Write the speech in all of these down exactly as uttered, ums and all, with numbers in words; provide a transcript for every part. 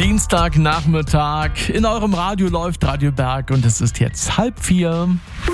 Dienstagnachmittag. In eurem Radio läuft Radio Berg und es ist jetzt halb vier.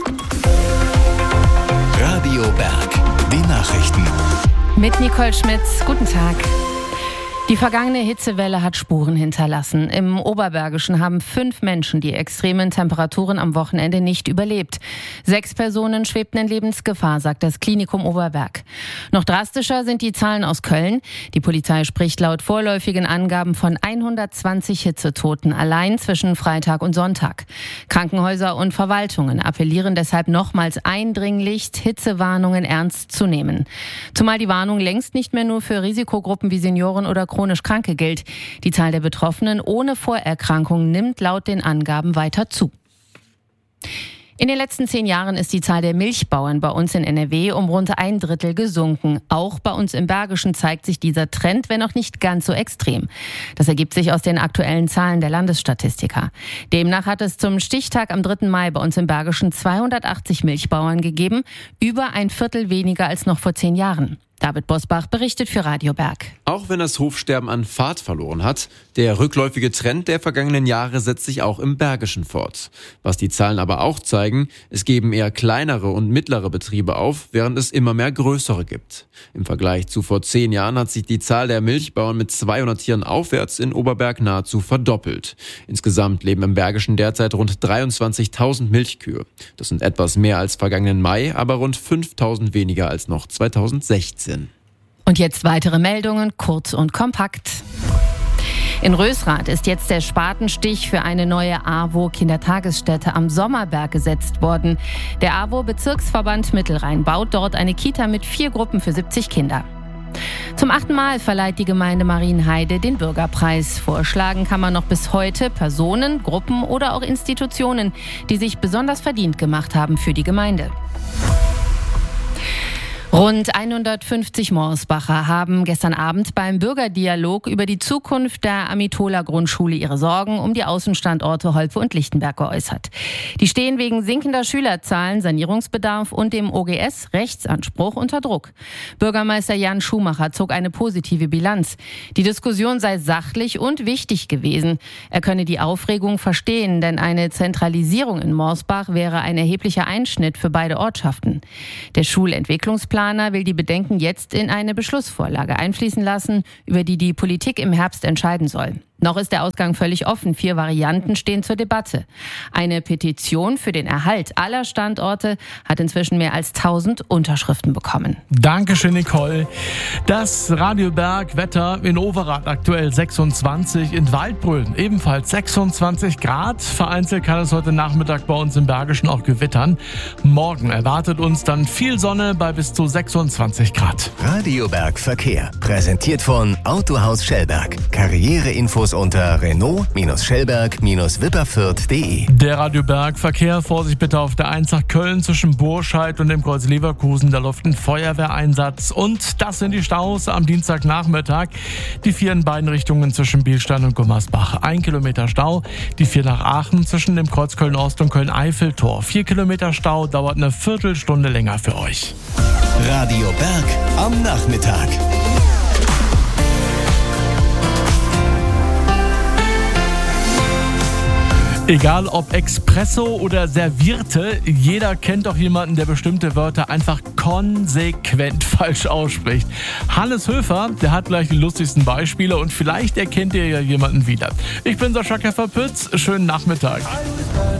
Radio Berg, die Nachrichten. Mit Nicole Schmitz, guten Tag. Die vergangene Hitzewelle hat Spuren hinterlassen. Im Oberbergischen haben fünf Menschen die extremen Temperaturen am Wochenende nicht überlebt. Sechs Personen schwebten in Lebensgefahr, sagt das Klinikum Oberberg. Noch drastischer sind die Zahlen aus Köln. Die Polizei spricht laut vorläufigen Angaben von hundertzwanzig Hitzetoten allein zwischen Freitag und Sonntag. Krankenhäuser und Verwaltungen appellieren deshalb nochmals eindringlich, Hitzewarnungen ernst zu nehmen. Zumal die Warnung längst nicht mehr nur für Risikogruppen wie Senioren oder chronisch Kranke gilt. Die Zahl der Betroffenen ohne Vorerkrankung nimmt laut den Angaben weiter zu. In den letzten zehn Jahren ist die Zahl der Milchbauern bei uns in N R W um rund ein Drittel gesunken. Auch bei uns im Bergischen zeigt sich dieser Trend, wenn auch nicht ganz so extrem. Das ergibt sich aus den aktuellen Zahlen der Landesstatistiker. Demnach hat es zum Stichtag am dritten Mai bei uns im Bergischen zweihundertachtzig Milchbauern gegeben, über ein Viertel weniger als noch vor zehn Jahren. David Bosbach berichtet für Radio Berg. Auch wenn das Hofsterben an Fahrt verloren hat, der rückläufige Trend der vergangenen Jahre setzt sich auch im Bergischen fort. Was die Zahlen aber auch zeigen, es geben eher kleinere und mittlere Betriebe auf, während es immer mehr größere gibt. Im Vergleich zu vor zehn Jahren hat sich die Zahl der Milchbauern mit zweihundert Tieren aufwärts in Oberberg nahezu verdoppelt. Insgesamt leben im Bergischen derzeit rund dreiundzwanzigtausend Milchkühe. Das sind etwas mehr als vergangenen Mai, aber rund fünftausend weniger als noch zweitausendsechzehn. Und jetzt weitere Meldungen, kurz und kompakt. In Rösrath ist jetzt der Spatenstich für eine neue A W O-Kindertagesstätte am Sommerberg gesetzt worden. Der A W O-Bezirksverband Mittelrhein baut dort eine Kita mit vier Gruppen für siebzig Kinder. Zum achten Mal verleiht die Gemeinde Marienheide den Bürgerpreis. Vorschlagen kann man noch bis heute Personen, Gruppen oder auch Institutionen, die sich besonders verdient gemacht haben für die Gemeinde. Rund hundertfünfzig Morsbacher haben gestern Abend beim Bürgerdialog über die Zukunft der Amitola Grundschule ihre Sorgen um die Außenstandorte Holpe und Lichtenberg geäußert. Die stehen wegen sinkender Schülerzahlen, Sanierungsbedarf und dem O G S-Rechtsanspruch unter Druck. Bürgermeister Jan Schumacher zog eine positive Bilanz. Die Diskussion sei sachlich und wichtig gewesen. Er könne die Aufregung verstehen, denn eine Zentralisierung in Morsbach wäre ein erheblicher Einschnitt für beide Ortschaften. Der Schulentwicklungsplan will die Bedenken jetzt in eine Beschlussvorlage einfließen lassen, über die die Politik im Herbst entscheiden soll. Noch ist der Ausgang völlig offen. Vier Varianten stehen zur Debatte. Eine Petition für den Erhalt aller Standorte hat inzwischen mehr als tausend Unterschriften bekommen. Dankeschön, Nicole. Das Radio Berg Wetter in Overath aktuell sechsundzwanzig, in Waldbröl ebenfalls sechsundzwanzig Grad. Vereinzelt kann es heute Nachmittag bei uns im Bergischen auch gewittern. Morgen erwartet uns dann viel Sonne bei bis zu sechsundzwanzig Grad. Radio Berg Verkehr, präsentiert von Autohaus Schellberg. Karriereinfos unter Renault-Schellberg-Wipperfürth punkt de. Der Radio Berg Verkehr, Vorsicht bitte auf der eins nach Köln zwischen Burscheid und dem Kreuz Leverkusen, da läuft ein Feuerwehreinsatz. Und das sind die Staus am Dienstagnachmittag. Die vier in beiden Richtungen zwischen Bielstein und Gummersbach. Ein Kilometer Stau. Die vier nach Aachen zwischen dem Kreuz Köln-Ost und Köln-Eiffeltor. Vier Kilometer Stau, dauert eine Viertelstunde länger für euch. Radio Berg am Nachmittag. Egal ob Espresso oder Servierte, jeder kennt doch jemanden, der bestimmte Wörter einfach konsequent falsch ausspricht. Hannes Höfer, der hat gleich die lustigsten Beispiele und vielleicht erkennt ihr ja jemanden wieder. Ich bin Sascha Keffer-Pütz, schönen Nachmittag.